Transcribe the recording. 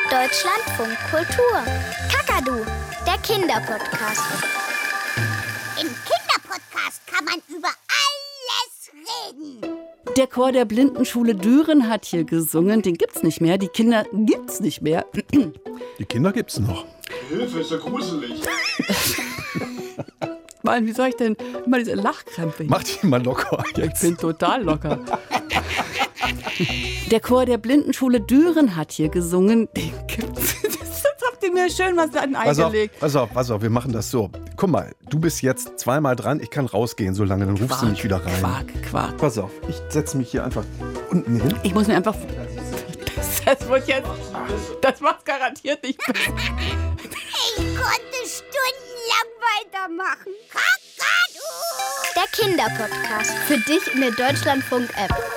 Deutschlandfunk Kultur. Kakadu, der Kinderpodcast. Im Kinderpodcast kann man über alles reden. Der Chor der Blindenschule Düren hat hier gesungen. Den gibt's nicht mehr. Die Kinder gibt's nicht mehr. Die Kinder gibt's noch. Hilfe, ist ja gruselig. Mann, wie soll ich denn immer diese Lachkrämpfe? Mach dich mal locker jetzt. Ich bin total locker. Der Chor der Blindenschule Düren hat hier gesungen. Den gibt's. Das habt ihr mir schön was eingelegt. Pass auf, wir machen das so. Guck mal, du bist jetzt zweimal dran, ich kann rausgehen so lange, dann rufst du mich wieder rein. Quark. Pass auf, ich setze mich hier einfach unten hin. Ich muss mir einfach... Das wird jetzt... Das macht's garantiert nicht besser. Ich konnte stundenlang weitermachen. Kakadu! Der Kinderpodcast. Für dich in der Deutschlandfunk-App.